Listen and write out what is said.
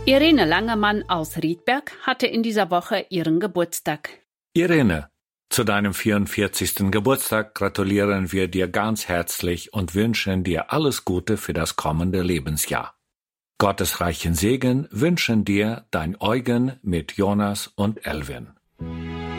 Irene Langermann aus Riedberg hatte in dieser Woche ihren Geburtstag. Irene, zu deinem 44. Geburtstag gratulieren wir dir ganz herzlich und wünschen dir alles Gute für das kommende Lebensjahr. Gottes reichen Segen wünschen dir dein Eugen mit Jonas und Elvin.